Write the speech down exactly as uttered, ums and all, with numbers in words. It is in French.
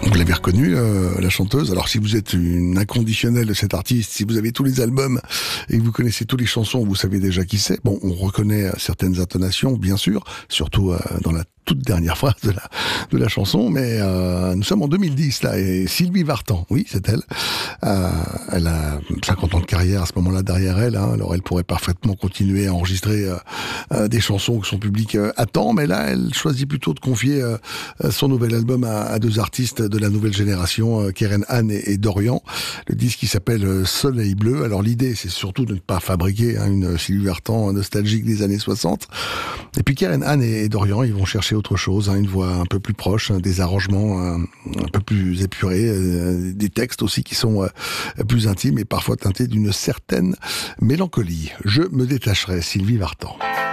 Vous l'avez reconnue, euh, la chanteuse. Alors si vous êtes une inconditionnelle de cet artiste, si vous avez tous les albums et que vous connaissez toutes les chansons, vous savez déjà qui c'est. Bon, on reconnaît certaines intonations, bien sûr, surtout euh, dans la toute dernière phrase de la, de la chanson, mais euh, nous sommes en deux mille dix, là, et Sylvie Vartan, oui, c'est elle. Euh, elle a cinquante ans de carrière à ce moment-là derrière elle, hein, alors elle pourrait parfaitement continuer à enregistrer euh, euh, des chansons que son public euh, attend, mais là, elle choisit plutôt de confier euh, son nouvel album à, à deux artistes de la nouvelle génération, euh, Keren Han et, et Dorian. Le disque qui s'appelle euh, Soleil Bleu. Alors l'idée, c'est surtout de ne pas fabriquer hein, une Sylvie Vartan nostalgique des années soixante. Et puis Keren Han et, et Dorian, ils vont chercher autre chose, hein, une voix un peu plus proche, hein, des arrangements euh, un peu plus épurés, euh, des textes aussi qui sont euh, plus intimes et parfois teintés d'une certaine mélancolie. Je me détacherai, Sylvie Vartan.